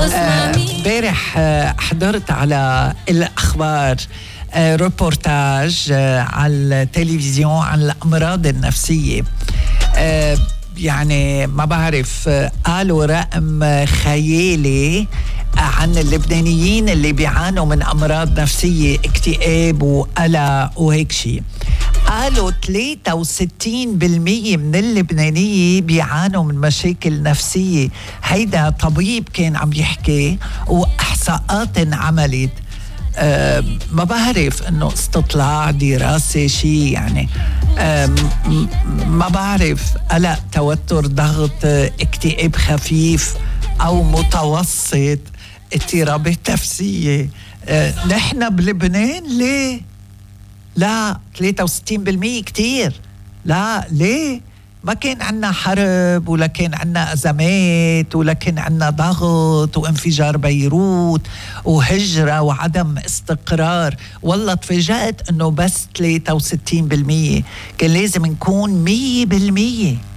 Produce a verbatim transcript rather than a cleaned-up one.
امبارح حضرت على الأخبار روبورتاج على التلفزيون عن الأمراض النفسية. يعني ما بعرف، قالوا رقم خيالي عن اللبنانيين اللي بيعانوا من أمراض نفسية، اكتئاب وقلق وهيك شيء. قالوا ثلاثة وستين بالمية من اللبنانيين بيعانوا من مشاكل نفسية. هيدا طبيب كان عم يحكي وإحصاءات انعملت. أه ما بعرف انه استطلاع دراسة شيء يعني. أه ما بعرف، قلق، توتر، ضغط، اكتئاب خفيف او متوسط، اضطرابات نفسية. أه نحن بلبنان ليه؟ لا، ثلاثة وستين بالمية كتير. لا ليه؟ ما كان عنا حرب ولا كان عنا أزمات ولا كان عنا ضغط وانفجار بيروت وهجرة وعدم استقرار. والله تفاجأت أنه بس ثلاثة وستين بالمية. كان لازم نكون مية بالمية.